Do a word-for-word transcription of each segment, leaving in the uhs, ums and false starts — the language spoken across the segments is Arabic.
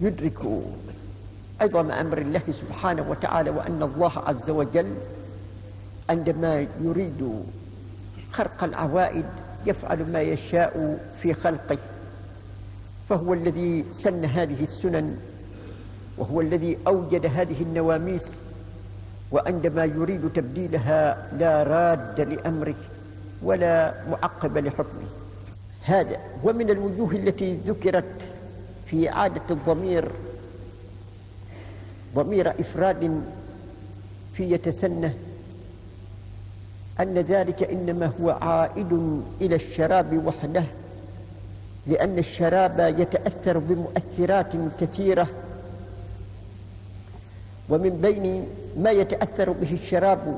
يدرك عظم أمر الله سبحانه وتعالى، وأن الله عز وجل عندما يريد خرق العوائد يفعل ما يشاء في خلقه، فهو الذي سن هذه السنن، وهو الذي أوجد هذه النواميس، وعندما يريد تبديلها لا راد لأمره ولا معقب لحكمه. هذا ومن الوجوه التي ذكرت في إعادة الضمير ضمير إفراد في يتسنى أن ذلك إنما هو عائد إلى الشراب وحده، لأن الشراب يتأثر بمؤثرات كثيرة، ومن بين ما يتأثر به الشراب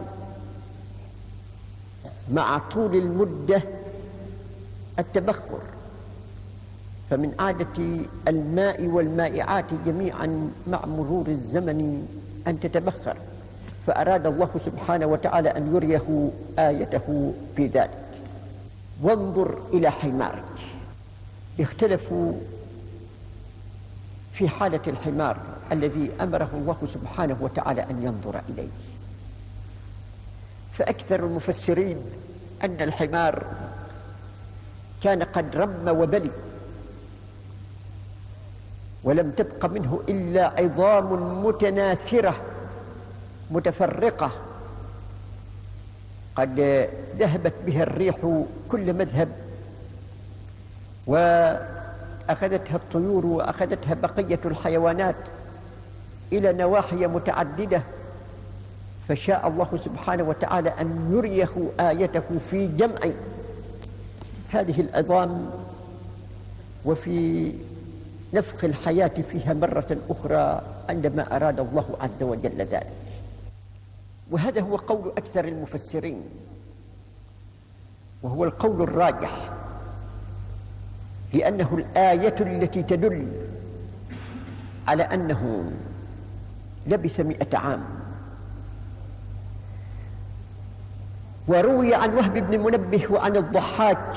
مع طول المدة التبخر، فمن عادة الماء والمائعات جميعا مع مرور الزمن أن تتبخر، فأراد الله سبحانه وتعالى أن يريه آيته في ذلك. وانظر إلى حمارك. اختلفوا في حالة الحمار الذي أمره الله سبحانه وتعالى أن ينظر إليه، فأكثر المفسرين أن الحمار كان قد رم وبلي، ولم تبق منه إلا عظام متناثرة متفرقة قد ذهبت بها الريح كل مذهب، وأخذتها الطيور وأخذتها بقية الحيوانات إلى نواحي متعددة، فشاء الله سبحانه وتعالى أن يريه آيته في جمع هذه العظام وفي نفخ الحياة فيها مرة أخرى عندما أراد الله عز وجل ذلك. وهذا هو قول أكثر المفسرين، وهو القول الراجح، لأنه الآية التي تدل على أنه لبث مئة عام. وروي عن وهب بن منبه وعن الضحاك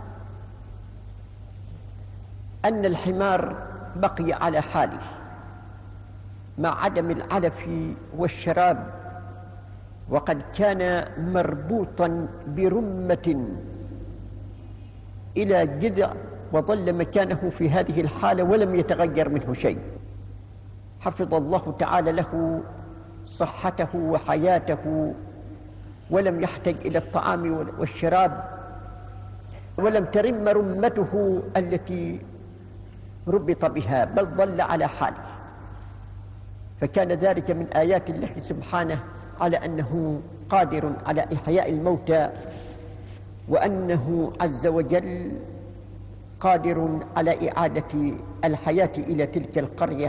أن الحمار بقي على حاله مع عدم العلف والشراب، وقد كان مربوطا برمة إلى جذع، وظل مكانه في هذه الحالة ولم يتغير منه شيء. حفظ الله تعالى له صحته وحياته، ولم يحتج إلى الطعام والشراب، ولم ترم رمته التي ربط بها، بل ظل على حاله. فكان ذلك من آيات الله سبحانه على أنه قادر على إحياء الموتى، وأنه عز وجل قادر على إعادة الحياة إلى تلك القرية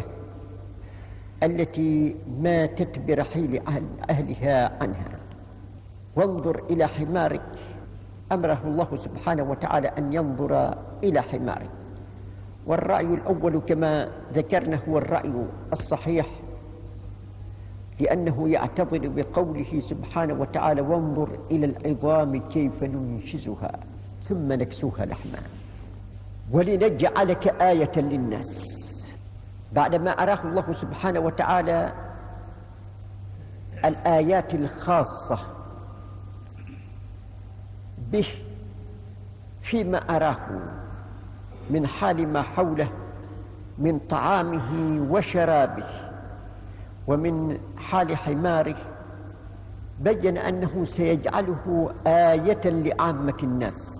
التي ماتت برحيل أهلها عنها. وانظر إلى حمارك. أمره الله سبحانه وتعالى أن ينظر إلى حمارك. والرأي الأول كما ذكرنا هو الرأي الصحيح، لأنه يعتضد بقوله سبحانه وتعالى: وانظر إلى العظام كيف ننشزها ثم نكسوها لحما ولنجعلك آية للناس. بعدما أراه الله سبحانه وتعالى الآيات الخاصة به فيما أراه من حال ما حوله من طعامه وشرابه ومن حال حماره، بين أنه سيجعله آية لعامة الناس.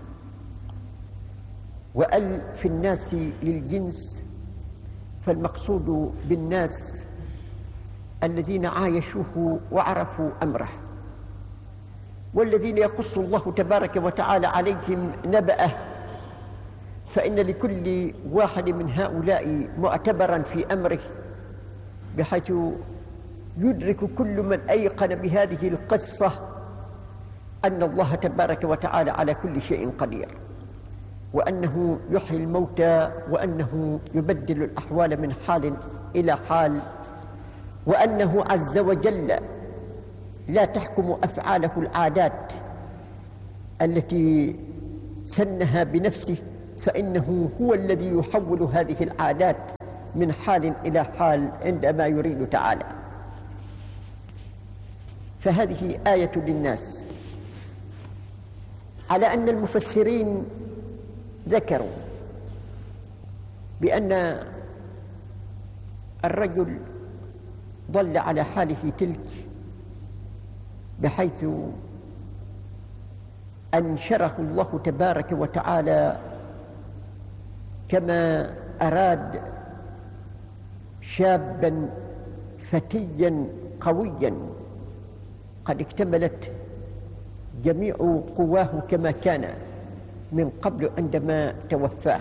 وأل في الناس للجنس، فالمقصود بالناس الذين عايشوه وعرفوا أمره، والذين يقص الله تبارك وتعالى عليهم نبأه، فإن لكل واحد من هؤلاء معتبرا في أمره، بحيث يدرك كل من أيقن بهذه القصة أن الله تبارك وتعالى على كل شيء قدير، وأنه يحيي الموتى، وأنه يبدل الأحوال من حال إلى حال، وأنه عز وجل لا تحكم أفعاله العادات التي سنها بنفسه، فإنه هو الذي يحول هذه العادات من حال إلى حال عندما يريد تعالى. فهذه آية للناس على أن المفسرين ذكروا بأن الرجل ظل على حاله تلك بحيث أنشره الله تبارك وتعالى كما أراد شابا فتيا قويا قد اكتملت جميع قواه كما كان من قبل عندما توفاه،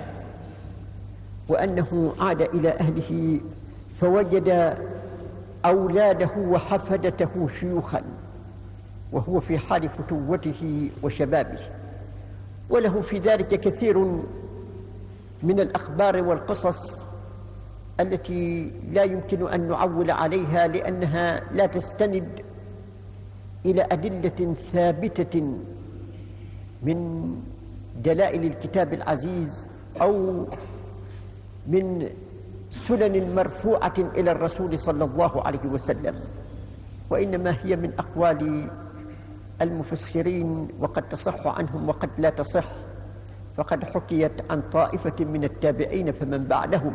وأنه عاد إلى أهله فوجد أولاده وحفدته شيوخا وهو في حال فتوته وشبابه، وله في ذلك كثير من الأخبار والقصص التي لا يمكن أن نعول عليها لأنها لا تستند إلى أدلة ثابتة من دلائل الكتاب العزيز أو من سنن مرفوعة إلى الرسول صلى الله عليه وسلم، وإنما هي من أقوال المفسرين وقد تصح عنهم وقد لا تصح، فقد حكيت عن طائفة من التابعين فمن بعدهم.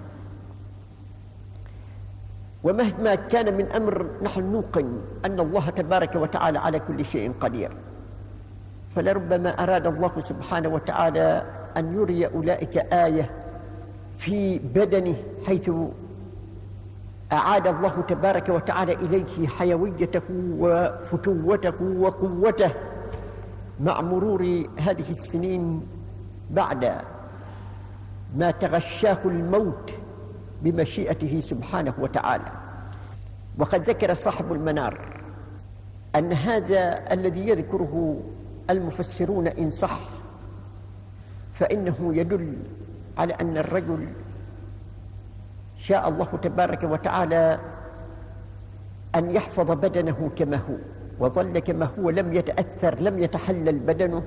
ومهما كان من أمر نحن نوقن أن الله تبارك وتعالى على كل شيء قدير، فلربما أراد الله سبحانه وتعالى أن يري أولئك آية في بدنه حيث أعاد الله تبارك وتعالى إليه حيويته وفتوته وقوته مع مرور هذه السنين بعد ما تغشاه الموت بمشيئته سبحانه وتعالى. وقد ذكر صاحب المنار أن هذا الذي يذكره المفسرون إن صح فإنه يدل على أن الرجل شاء الله تبارك وتعالى أن يحفظ بدنه كما هو وظل كما هو، لم يتأثر، لم يتحلل بدنه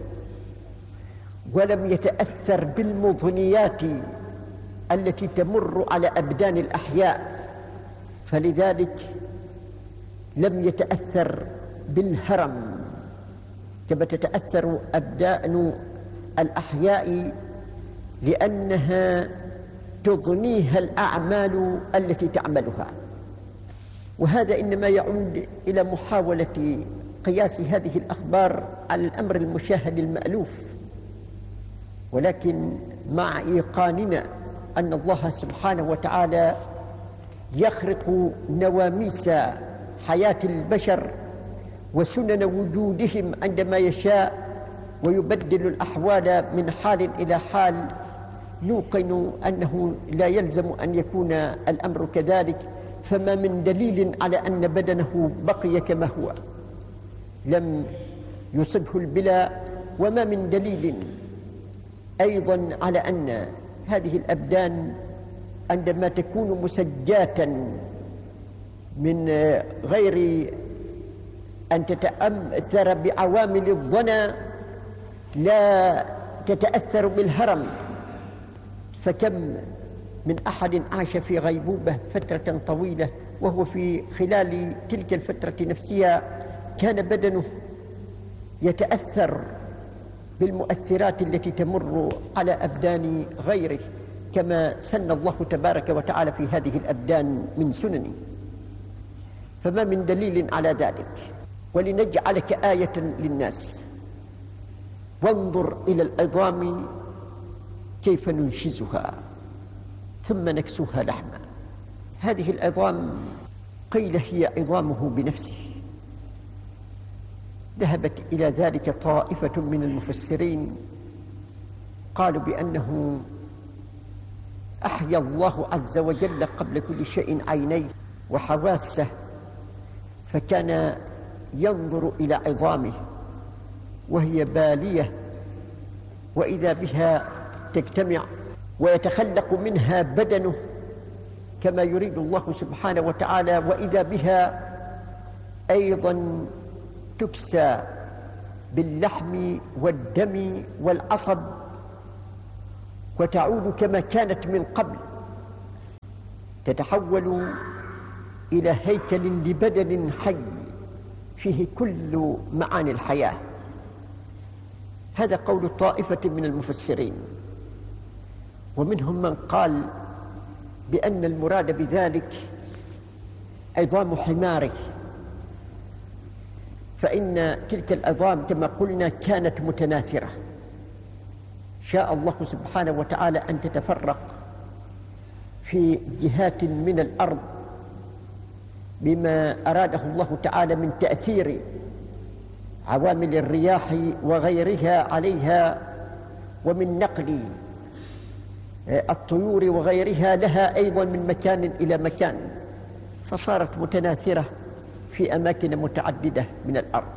ولم يتأثر بالمضنيات التي تمر على أبدان الأحياء، فلذلك لم يتأثر بالهرم كما تتأثر أبدان الأحياء لأنها تضنيها الأعمال التي تعملها. وهذا إنما يعود إلى محاولة قياس هذه الأخبار على الأمر المشاهد المألوف، ولكن مع إيقاننا أن الله سبحانه وتعالى يخرق نواميس حياة البشر وسنن وجودهم عندما يشاء ويبدل الأحوال من حال إلى حال، نوقن أنه لا يلزم أن يكون الأمر كذلك، فما من دليل على أن بدنه بقي كما هو لم يصبه البلاء، وما من دليل أيضا على أن هذه الأبدان عندما تكون مسجاة من غير أن تتأثر بعوامل الضنا لا تتأثر بالهرم. فكم من أحد عاش في غيبوبة فترة طويلة وهو في خلال تلك الفترة نفسها كان بدنه يتأثر بالمؤثرات التي تمر على أبدان غيره كما سن الله تبارك وتعالى في هذه الأبدان من سنن، فما من دليل على ذلك. ولنجعلك آية للناس وانظر إلى العظام كيف ننشزها ثم نكسوها لحما. هذه العظام قيل هي عظامه بنفسه، ذهبت إلى ذلك طائفة من المفسرين قالوا بأنه أحيا الله عز وجل قبل كل شيء عينيه وحواسه، فكان ينظر إلى عظامه وهي بالية وإذا بها تجتمع ويتخلق منها بدنه كما يريد الله سبحانه وتعالى، وإذا بها أيضا تكسى باللحم والدم والعصب وتعود كما كانت من قبل. تتحول إلى هيكل لبدن حي فيه كل معاني الحياة. هذا قول طائفة من المفسرين، ومنهم من قال بأن المراد بذلك عظام حماره، فإن تلك العظام كما قلنا كانت متناثرة، شاء الله سبحانه وتعالى أن تتفرق في جهات من الأرض بما أراده الله تعالى من تأثير عوامل الرياح وغيرها عليها، ومن نقل الطيور وغيرها لها أيضا من مكان إلى مكان، فصارت متناثرة في أماكن متعددة من الأرض.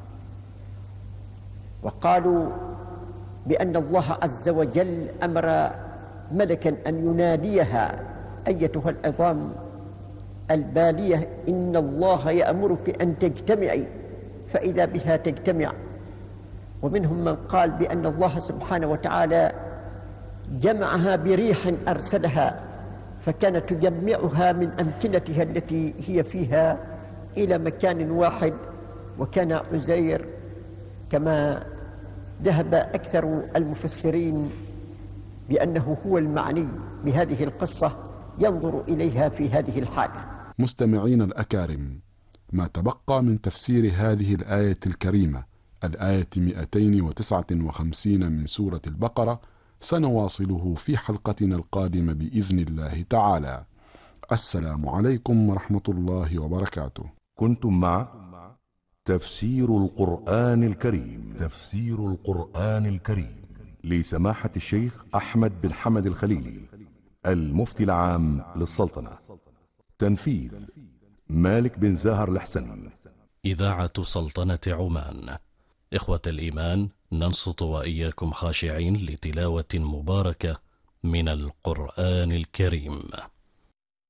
وقالوا بأن الله عز وجل أمر ملكا أن يناديها: أيتها العظام البالية إن الله يأمرك أن تجتمعي، فإذا بها تجتمع. ومنهم من قال بأن الله سبحانه وتعالى جمعها بريح أرسلها، فكانت تجمعها من أمكنتها التي هي فيها إلى مكان واحد. وكان عزير كما ذهب أكثر المفسرين بأنه هو المعني بهذه القصة ينظر إليها في هذه الحالة. مستمعين الأكارم، ما تبقى من تفسير هذه الآية الكريمة، الآية مئتين وتسعة وخمسين من سورة البقرة، سنواصله في حلقتنا القادمة بإذن الله تعالى. السلام عليكم ورحمة الله وبركاته. كنتم مع تفسير القرآن الكريم تفسير القرآن الكريم لسماحة الشيخ أحمد بن حمد الخليلي، المفتي العام للسلطنة. تنفيذ مالك بن زاهر الحسني. إذاعة سلطنة عمان. إخوة الإيمان، ننصت وإياكم خاشعين لتلاوة مباركة من القرآن الكريم.